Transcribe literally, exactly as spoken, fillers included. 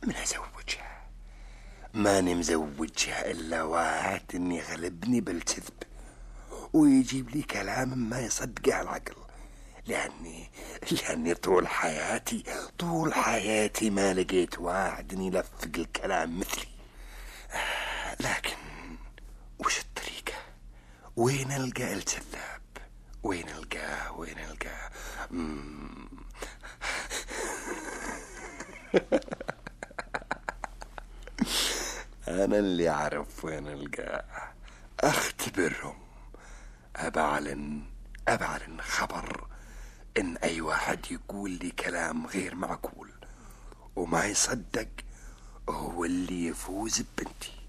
من أزوجها؟ ماني مزوجها إلا واحد إني يغلبني بالكذب ويجيب لي كلام ما يصدقه العقل، لأني لأني طول حياتي طول حياتي ما لقيت واحد يلفق الكلام مثلي. لكن وش الطريقة؟ وين ألقى الكذاب؟ وين ألقاه؟ وين ألقاه؟ أنا اللي أعرف وين ألقاه. أختبرهم، أبعلن أبعلن خبر إن أي واحد يقول لي كلام غير معقول وما يصدق هو اللي يفوز ببنتي.